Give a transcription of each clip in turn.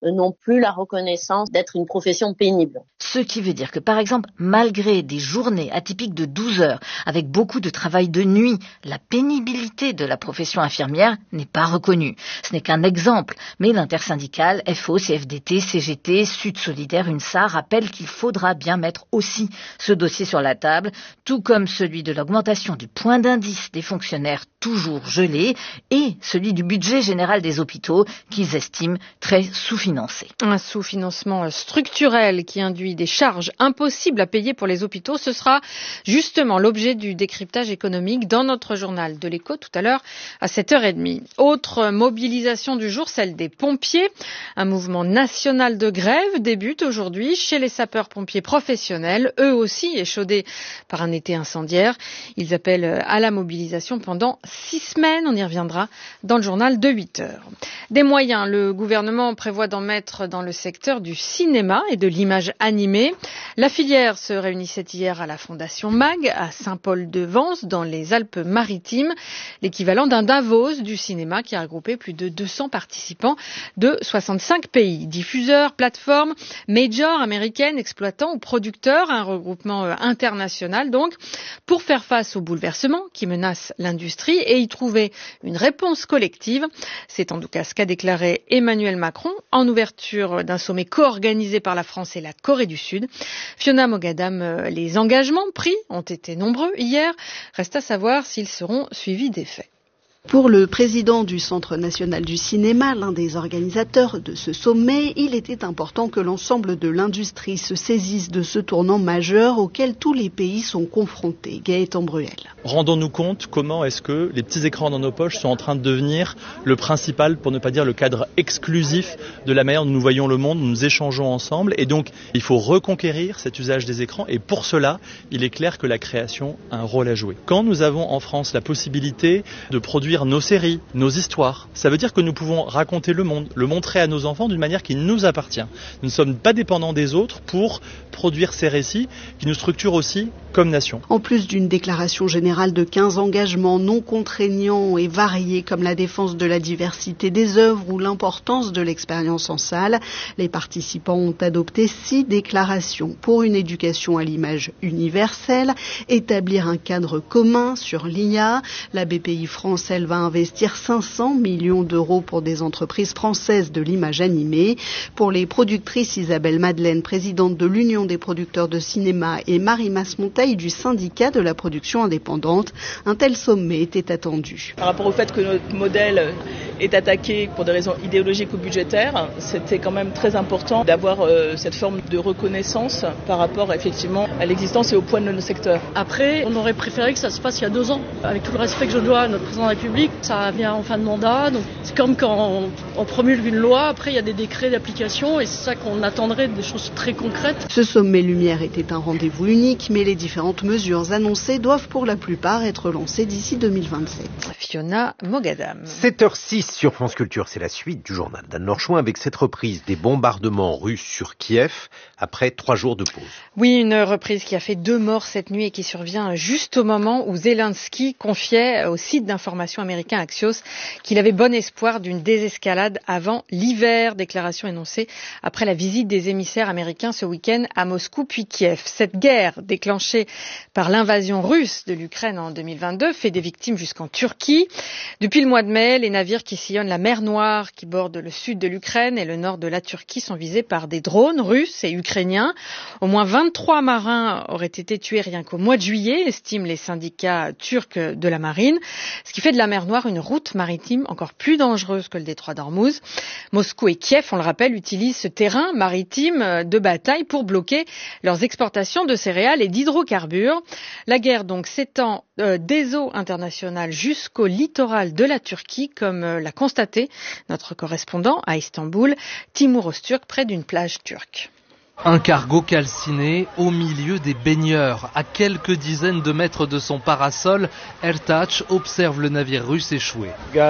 n'ont plus la reconnaissance d'être une profession pénible. Ce qui veut dire que, par exemple, malgré des journées atypiques de 12 heures, avec beaucoup de travail de nuit, la pénibilité de la profession infirmière n'est pas reconnue. Ce n'est qu'un exemple, mais l'intersyndicale FO, CFDT, CGT, Sud Solidaire, UNSA rappelle qu'il faudra bien mettre aussi ce dossier sur la table, tout comme celui de l'augmentation du point d'indice des fonctionnaires toujours gelé et celui du budget général des hôpitaux qu'ils estiment très sous-financé. Un sous-financement structurel qui induit des charges impossibles à payer pour les hôpitaux, ce sera justement l'objet du décryptage économique dans notre journal de l'Écho tout à l'heure à 7h30. Autre mobilisation du jour, celle des pompiers. Un mouvement national de grève débute aujourd'hui chez les sapeurs-pompiers professionnels, eux aussi échaudés par un été incendiaire. Ils appellent à la mobilisation pendant 6 semaines. On y reviendra dans le journal de 8h. Des moyens, le gouvernement prévoit d'en mettre dans le secteur du cinéma et de l'image animée. La filière se réunissait hier à la Fondation MAG à Saint-Paul-de-Vence dans les Alpes-Maritimes, l'équivalent d'un Davos du cinéma qui a regroupé plus de 200 participants de 65 pays. Diffuseurs, plateformes, majors américaines, exploitants ou producteurs, un regroupement international donc, pour faire face aux bouleversements qui menacent l'industrie et y trouver une réponse collective. C'est en tout cas ce qu'a déclaré Emmanuel Macron en ouverture d'un sommet co-organisé par la France et la Corée du Sud. Fiona Mogadam, les engagements pris ont été nombreux hier. Reste à savoir s'ils seront suivis d'effets. Pour le président du Centre national du cinéma, l'un des organisateurs de ce sommet, il était important que l'ensemble de l'industrie se saisisse de ce tournant majeur auquel tous les pays sont confrontés. Gaëtan Bruel. Rendons-nous compte comment est-ce que les petits écrans dans nos poches sont en train de devenir le principal, pour ne pas dire le cadre exclusif de la manière dont nous voyons le monde, nous échangeons ensemble. Et donc, il faut reconquérir cet usage des écrans. Et pour cela, il est clair que la création a un rôle à jouer. Quand nous avons en France la possibilité de produire nos séries, nos histoires, ça veut dire que nous pouvons raconter le monde, le montrer à nos enfants d'une manière qui nous appartient. Nous ne sommes pas dépendants des autres pour produire ces récits qui nous structurent aussi comme nation. En plus d'une déclaration générale de 15 engagements non contraignants et variés comme la défense de la diversité des œuvres ou l'importance de l'expérience en salle, les participants ont adopté 6 déclarations pour une éducation à l'image universelle, établir un cadre commun sur l'IA. La BPI France, elle, va investir 500 millions d'euros pour des entreprises françaises de l'image animée. Pour les productrices, Isabelle Madeleine, présidente de l'Union des producteurs de cinéma, et Marie Masmonteil du syndicat de la production indépendante, un tel sommet était attendu. Par rapport au fait que notre modèle est attaqué pour des raisons idéologiques ou budgétaires, c'était quand même très important d'avoir cette forme de reconnaissance par rapport effectivement à l'existence et au poids de nos secteurs. Après, on aurait préféré que ça se passe il y a 2 ans. Avec tout le respect que je dois à notre président de la République, ça vient en fin de mandat. Donc c'est comme quand on promulgue une loi, après il y a des décrets d'application et c'est ça qu'on attendrait, des choses très concrètes. Ce sommet Lumière était un rendez-vous unique, mais les différentes mesures annoncées doivent pour la plupart être lancées d'ici 2027. Fiona Mogadam. 7h06 sur France Culture, c'est la suite du journal d'Anne Lorchouin avec cette reprise des bombardements russes sur Kiev après 3 jours de pause. Oui, une reprise qui a fait 2 morts cette nuit et qui survient juste au moment où Zelensky confiait au site d'information américain Axios qu'il avait bon espoir d'une désescalade avant l'hiver. Déclaration énoncée après la visite des émissaires américains ce week-end à Moscou puis Kiev. Cette guerre déclenchée par l'invasion russe de l'Ukraine en 2022 fait des victimes jusqu'en Turquie. Depuis le mois de mai, les navires qui sillonnent la mer Noire, qui bordent le sud de l'Ukraine et le nord de la Turquie, sont visés par des drones russes et ukrainiens. Au moins 23 marins auraient été tués rien qu'au mois de juillet, estiment les syndicats turcs de la marine, ce qui fait de la mer Noire une route maritime encore plus dangereuse que le détroit d'Ormuz. Moscou et Kiev, on le rappelle, utilisent ce terrain maritime de bataille pour bloquer leurs exportations de céréales et d'hydrocarbures. La guerre donc s'étend des eaux internationales jusqu'au littoral de la Turquie, comme l'a constaté notre correspondant à Istanbul, Timur Öztürk, près d'une plage turque. Un cargo calciné au milieu des baigneurs. À quelques dizaines de mètres de son parasol, Ertaç observe le navire russe échoué.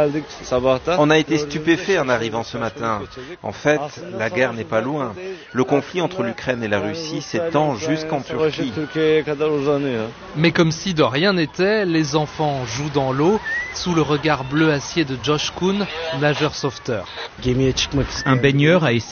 On a été stupéfaits en arrivant ce matin. En fait, la guerre n'est pas loin. Le conflit entre l'Ukraine et la Russie s'étend jusqu'en Turquie. Mais comme si de rien n'était, les enfants jouent dans l'eau sous le regard bleu acier de Josh Kuhn, nageur sauveteur. Un baigneur a essayé